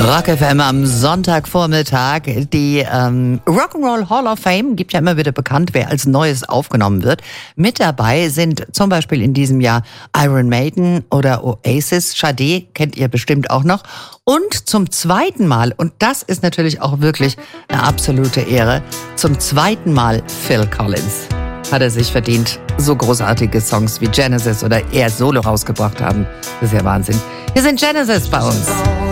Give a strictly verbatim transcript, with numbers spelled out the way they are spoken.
Rock F M am Sonntagvormittag. Die ähm, Rock'n'Roll Hall of Fame gibt ja immer wieder bekannt, wer als Neues aufgenommen wird. Mit dabei sind zum Beispiel in diesem Jahr Iron Maiden oder Oasis. Sade kennt ihr bestimmt auch noch. Und zum zweiten Mal, und das ist natürlich auch wirklich eine absolute Ehre, zum zweiten Mal Phil Collins. Hat er sich verdient, so großartige Songs wie Genesis oder er Solo rausgebracht haben. Das ist ja Wahnsinn. Hier sind Genesis bei uns.